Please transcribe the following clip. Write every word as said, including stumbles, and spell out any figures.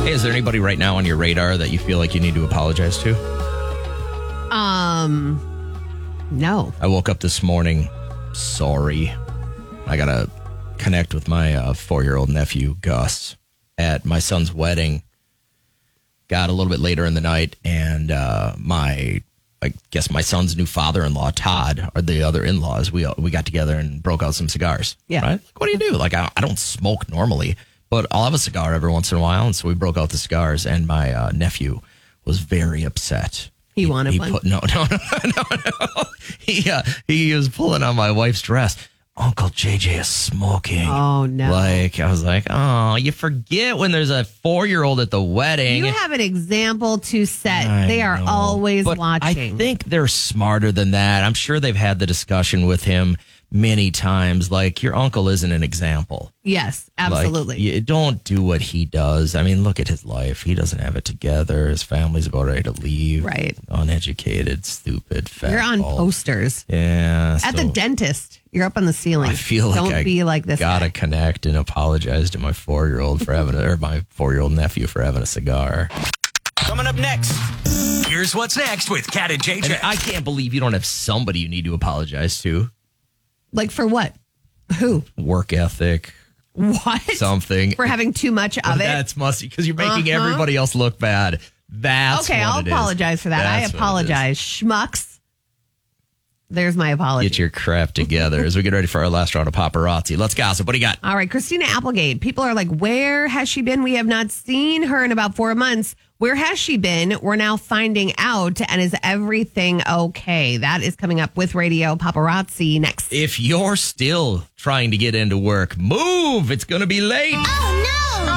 Hey, is there anybody right now on your radar that you feel like you need to apologize to? Um, no. I woke up this morning, sorry. I got to connect with my uh, four-year-old nephew, Gus, at my son's wedding. Got a little bit later in the night, and uh, my, I guess my son's new father-in-law, Todd, or the other in-laws, we we got together and broke out some cigars. Yeah. Right? Like, what do you do? Like, I, I don't smoke normally, but I'll have a cigar every once in a while, and so we broke out the cigars, and my uh, nephew was very upset. He wanted he one? Put, no, no, no, no, no. He, uh, he was pulling on my wife's dress. Uncle J J is smoking. Oh, no. Like, I was like, oh, you forget when there's a four-year-old at the wedding. You have an example to set. I they are know, always but watching. I think they're smarter than that. I'm sure they've had the discussion with him many times. Like, your uncle isn't an example. Yes, absolutely. Like, you don't do what he does. I mean, look at his life. He doesn't have it together. His family's about ready to leave. Right. Uneducated, stupid, fat. You're on bald. posters. Yeah. At so the dentist. You're up on the ceiling. I feel like Don't I be like this gotta guy. connect and apologize to my four-year-old for having, a, or my four-year-old nephew for having a cigar. Coming up next, here's what's next with Cat and J J. And I can't believe you don't have somebody you need to apologize to. Like for what? Who? Work ethic, What? something. For having too much of it? That's musty because you're making Uh-huh. everybody else look bad. That's Okay, what I'll it is. apologize for that. That's I what it is. apologize. Schmucks. There's my apology. Get your crap together as we get ready for our last round of paparazzi. Let's gossip. What do you got? All right, Christina Applegate. People are like, where has she been? We have not seen her in about four months. Where has she been? We're now finding out. And is everything okay? That is coming up with Radio Paparazzi next. If you're still trying to get into work, move. It's going to be late. Oh no!